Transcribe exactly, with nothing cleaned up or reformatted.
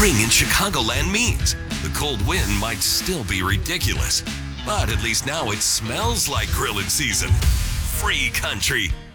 spring in Chicagoland means the cold wind might still be ridiculous, but at least now it smells like grillin' season. Free country.